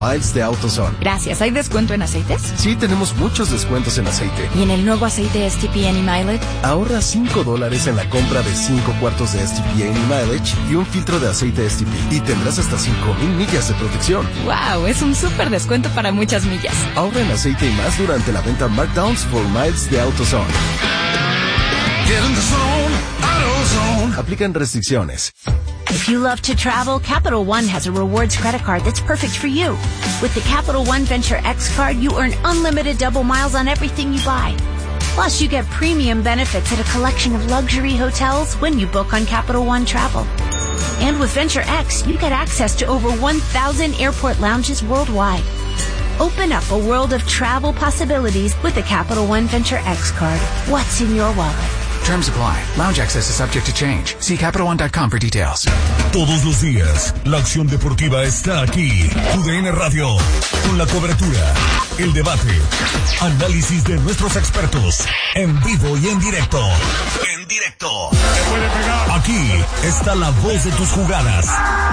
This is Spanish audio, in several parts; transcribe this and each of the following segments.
Miles de AutoZone. Gracias. ¿Hay descuento en aceites? Sí, tenemos muchos descuentos en aceite. ¿Y en el nuevo aceite STP Any Mileage? Ahorra $5 en la compra de 5 cuartos de STP Any Mileage y un filtro de aceite STP. Y tendrás hasta 5,000 millas de protección. ¡Wow! Es un súper descuento para muchas millas. Ahorra en aceite y más durante la venta Markdowns for Miles de AutoZone. Get in the zone, AutoZone. Aplican restricciones. If you love to travel, Capital One has a rewards credit card that's perfect for you. With the Capital One Venture X card, you earn unlimited double miles on everything you buy. Plus, you get premium benefits at a collection of luxury hotels when you book on Capital One Travel. And with Venture X, you get access to over 1,000 airport lounges worldwide. Open up a world of travel possibilities with the Capital One Venture X card. What's in your wallet? Terms apply. Lounge access is subject to change. See CapitalOne.com for details. Todos los días, la acción deportiva está aquí. TUDN Radio, con la cobertura, el debate, análisis de nuestros expertos, en vivo y en directo. En directo. Aquí está la voz de tus jugadas.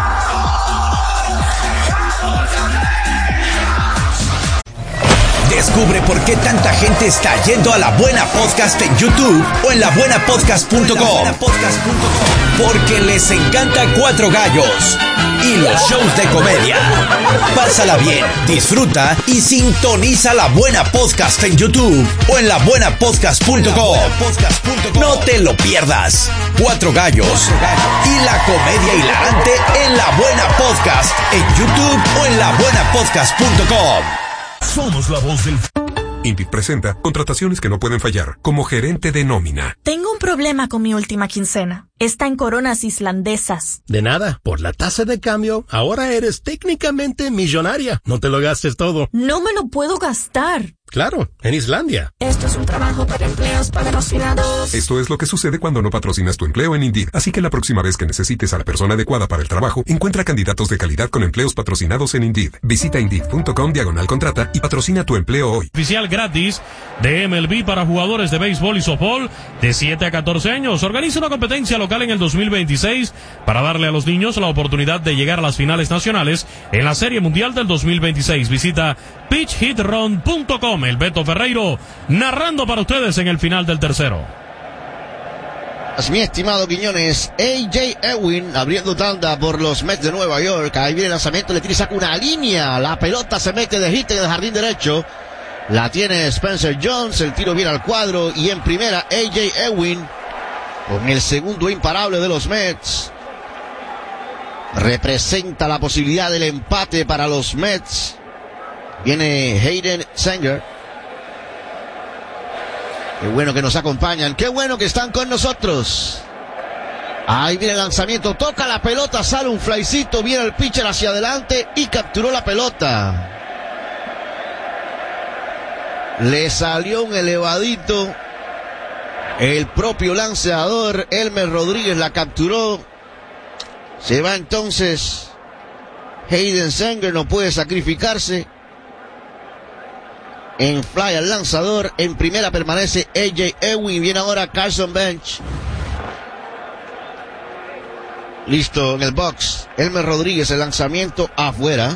Descubre por qué tanta gente está yendo a La Buena Podcast en YouTube o en labuenapodcast.com. Porque les encanta Cuatro Gallos y los shows de comedia. Pásala bien, disfruta y sintoniza La Buena Podcast en YouTube o en labuenapodcast.com. No te lo pierdas. Cuatro Gallos y la comedia hilarante en La Buena Podcast en YouTube o en labuenapodcast.com. Somos la voz del... INDIT presenta contrataciones que no pueden fallar, como gerente de nómina. Tengo un problema con mi última quincena. Está en coronas islandesas. De nada, por la tasa de cambio, ahora eres técnicamente millonaria. No te lo gastes todo. No me lo puedo gastar. Claro, en Islandia. Esto es un trabajo para empleos patrocinados. Esto es lo que sucede cuando no patrocinas tu empleo en Indeed. Así que la próxima vez que necesites a la persona adecuada para el trabajo, encuentra candidatos de calidad con empleos patrocinados en Indeed. Visita Indeed.com/contrata y patrocina tu empleo hoy. Oficial gratis de MLB para jugadores de béisbol y softball de 7 a 14 años. Organiza una competencia local en el 2026 para darle a los niños la oportunidad de llegar a las finales nacionales en la Serie Mundial del 2026. Visita pitchhitrun.com. El Beto Ferreiro narrando para ustedes en el final del tercero. Mi estimado Quiñones, A.J. Ewing abriendo tanda por los Mets de Nueva York. Ahí viene el lanzamiento, le tira y saca una línea. La pelota se mete de hit en el jardín derecho. La tiene Spencer Jones, el tiro viene al cuadro y en primera A.J. Ewing con el segundo imparable de los Mets. Representa la posibilidad del empate para los Mets. Viene Hayden Sanger. Qué bueno que nos acompañan. Qué bueno que están con nosotros. Ahí viene el lanzamiento. Toca la pelota. Sale un flycito. Viene el pitcher hacia adelante y capturó la pelota. Le salió un elevadito. El propio lanzador Elmer Rodríguez la capturó. Se va entonces Hayden Sanger. No puede sacrificarse. En fly al lanzador, en primera permanece A.J. Ewing, viene ahora Carson Bench. Listo en el box, Elmer Rodríguez, el lanzamiento afuera.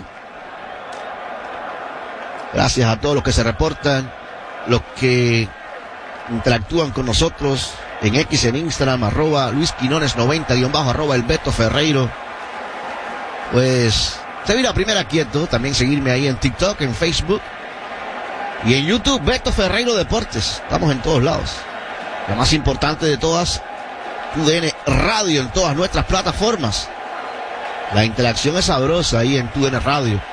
Gracias a todos los que se reportan, los que interactúan con nosotros en X, en Instagram, @LuisQuinones90, @ el Beto Ferreiro. Pues, se viene a primera quieto, también seguirme ahí en TikTok, en Facebook. Y en YouTube, Beto Ferreiro Deportes. Estamos en todos lados. La más importante de todas, TUDN Radio en todas nuestras plataformas. La interacción es sabrosa ahí en TUDN Radio.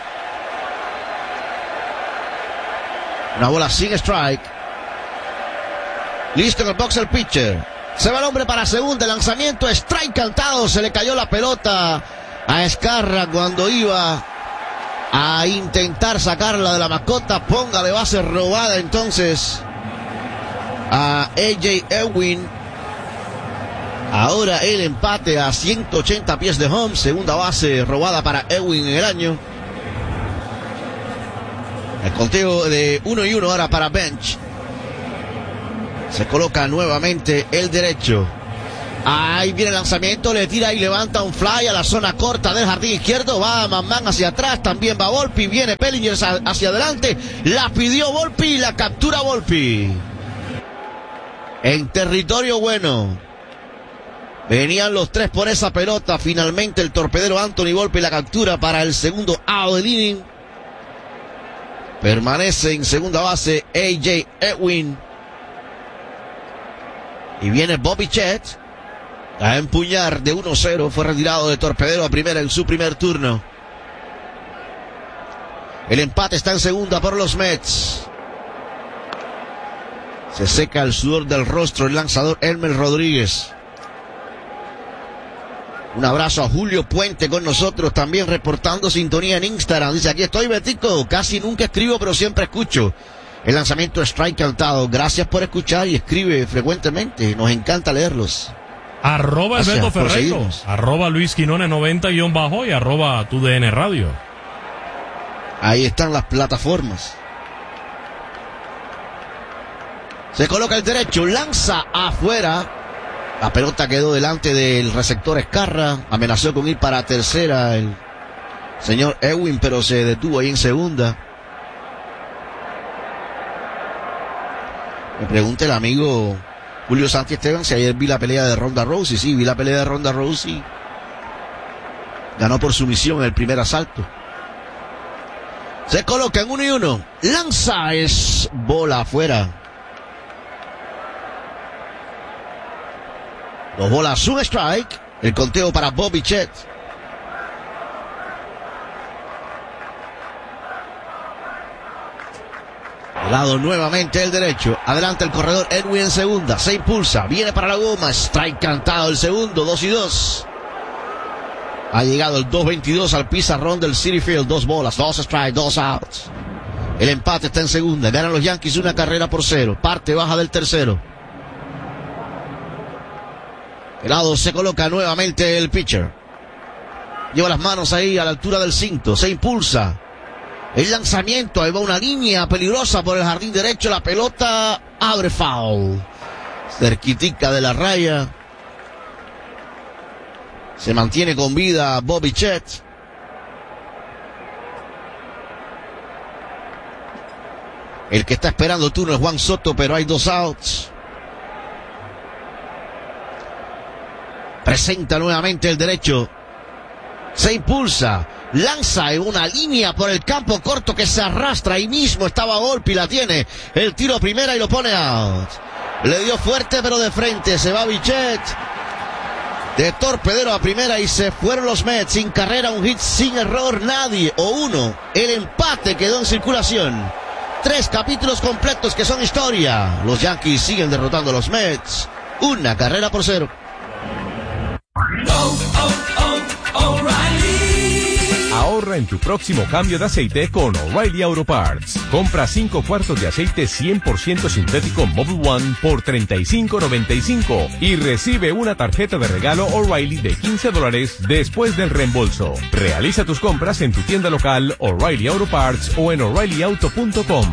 Una bola sin strike. Listo en el box el pitcher. Se va el hombre para segunda. El lanzamiento, strike cantado. Se le cayó la pelota a Escarra cuando iba a intentar sacarla de la mascota. Ponga de base robada entonces a A.J. Ewing. Ahora el empate a 180 pies de home. Segunda base robada para Ewing en el año. El conteo de 1-1 ahora para Bench. Se coloca nuevamente el derecho. Ahí viene el lanzamiento, le tira y levanta un fly a la zona corta del jardín izquierdo. Va Manman hacia atrás, también va Volpi, viene Bellinger hacia adelante. La pidió Volpi y la captura Volpi. En territorio bueno. Venían los tres por esa pelota. Finalmente el torpedero Anthony Volpi la captura para el segundo out del inning. Permanece en segunda base A.J. Ewing. Y viene Bobby Chet a empuñar de 1-0. Fue retirado de torpedero a primera en su primer turno. El empate está en segunda por los Mets. Se seca el sudor del rostro el lanzador Elmer Rodríguez. Un abrazo a Julio Puente con nosotros, también reportando sintonía en Instagram. Dice, aquí estoy, Betico, casi nunca escribo, pero siempre escucho. El lanzamiento strike cantado. Gracias por escuchar y escribe frecuentemente. Nos encanta leerlos. Arroba el Beto Ferreiro, arroba Luis Quinones 90_ y arroba TUDN Radio. Ahí están las plataformas. Se coloca el derecho, lanza afuera. La pelota quedó delante del receptor Escarra. Amenazó con ir para tercera el señor Ewing, pero se detuvo ahí en segunda. Me pregunta el amigo Julio Santi Esteban si ayer vi la pelea de Ronda Rousey. Sí, vi la pelea de Ronda Rousey. Ganó por sumisión en el primer asalto. Se coloca en 1-1. Lanza, es bola afuera. 2 bolas, un strike. El conteo para Bobby Chet. Lado nuevamente el derecho. Adelante el corredor Edwin en segunda. Se impulsa. Viene para la goma. Strike cantado el segundo. 2-2. Ha llegado el 2-22 al pizarrón del Citi Field. 2 bolas, 2 strikes, 2 outs. El empate está en segunda. Ganan los Yankees 1-0. Parte baja del tercero. El lado se coloca nuevamente el pitcher. Lleva las manos ahí a la altura del cinto. Se impulsa. El lanzamiento. Ahí va una línea peligrosa por el jardín derecho. La pelota abre foul. Cerquitica de la raya. Se mantiene con vida Bobby Chet. El que está esperando turno es Juan Soto, pero hay 2 outs. Presenta nuevamente el derecho. Se impulsa. Lanza en una línea por el campo corto que se arrastra. Ahí mismo estaba Volpi, la tiene. El tiro a primera y lo pone out. Le dio fuerte pero de frente. Se va Bichet. De torpedero a primera y se fueron los Mets. Sin carrera, un hit, sin error, nadie. O uno. El empate quedó en circulación. 3 capítulos completos que son historia. Los Yankees siguen derrotando a los Mets. 1-0. Ahorra en tu próximo cambio de aceite con O'Reilly Auto Parts. Compra 5 cuartos de aceite 100% sintético Mobil One por $35.95 y recibe una tarjeta de regalo O'Reilly de $15 después del reembolso. Realiza tus compras en tu tienda local O'Reilly Auto Parts o en O'ReillyAuto.com.